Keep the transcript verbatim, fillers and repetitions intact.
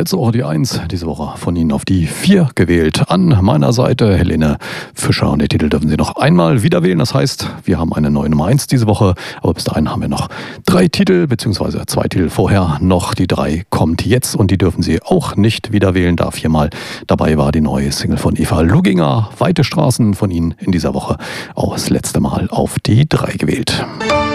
Letzte Woche die eins, diese Woche von Ihnen auf die vier gewählt. An meiner Seite Helene Fischer und den Titel dürfen Sie noch einmal wieder wählen. Das heißt, wir haben eine neue Nummer eins diese Woche, aber bis dahin haben wir noch drei Titel, beziehungsweise zwei Titel vorher noch. Die drei kommt jetzt und die dürfen Sie auch nicht wieder wählen, da viermal dabei war die neue Single von Eva Luginger. Weite Straßen von Ihnen in dieser Woche auch das letzte Mal auf die drei gewählt.